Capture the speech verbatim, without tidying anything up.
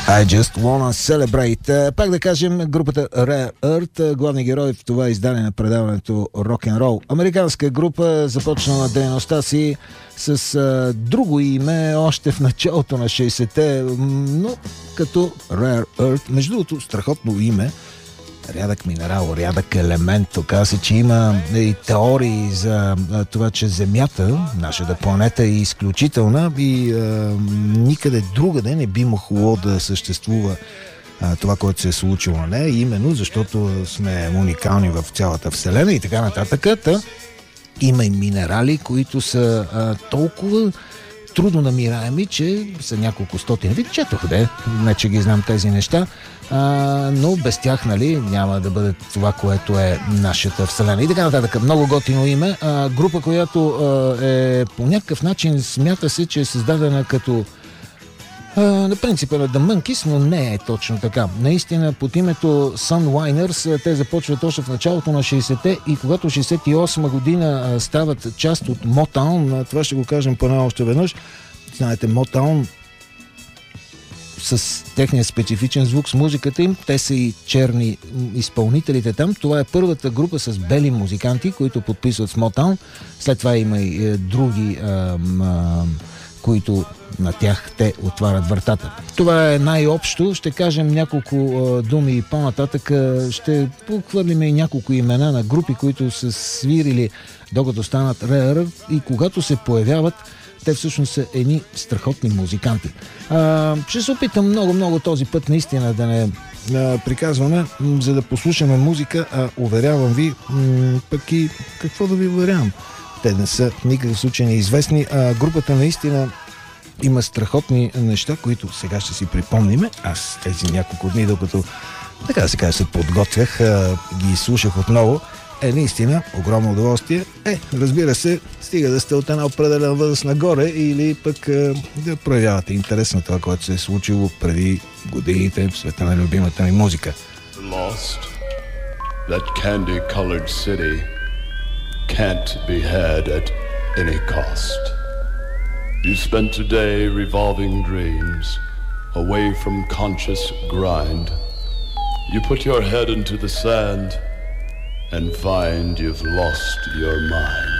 I just wanna celebrate. Пак да кажем, групата Rare Earth, главни герои в това издание на предаването Rock'n'Roll. Американска група, започнала дейността си с а, друго име още в началото на шейсетте, но като Rare Earth. Между другото, страхотно име. Рядък минерал, рядък елемент. Оказва се, че има и теории за това, че Земята, нашата планета, е изключителна и а, никъде другаде не би могло да съществува а, това, което се е случило на нея, именно защото сме уникални в цялата Вселена и така нататък. Та, има и минерали, които са а, толкова трудно намираеми, че са няколко стотин вид. Четох, де, не че ги знам тези неща, а, но без тях, нали, няма да бъде това, което е нашата Вселена. И така нататък. Много готино име. А, група, която а, е по някакъв начин, смята се, че е създадена като а, на принципа на The Monkees, но не е точно така. Наистина, под името Sunwiners те започват още в началото на шейсетте и когато шейсет и осма година а, стават част от Motown, това ще го кажем поне още веднъж. Знаете, Motown с техния специфичен звук, с музиката им, те са и черни изпълнителите там. Това е първата група с бели музиканти, които подписват с Motown. След това има и е, други а, а, които на тях те отварят вратата. Това е най-общо. Ще кажем няколко а, думи по-нататък. Ще похвърлим и няколко имена на групи, които са свирили докато станат Rare, и когато се появяват, те всъщност са едни страхотни музиканти. А, ще се опитам много-много този път наистина да не а, приказваме, м- за да послушаме музика, а уверявам ви, м- пък и какво да ви уверявам. Те не са в никакъв случай неизвестни. А, групата наистина има страхотни неща, които сега ще си припомниме. Аз тези няколко дни, докато така да се каже, се подготвях, а, ги слушах отново. Е, наистина, огромно удоволствие. Е, разбира се, стига да сте от една определена възраст нагоре или пък е, да проявявате интерес на това, което се е случило преди годините в света на любимата ми музика. Lost, that candy-colored city can't be had at any cost. You spent today revolving dreams, away from conscious grind. You put your head into the sand and find you've lost your mind.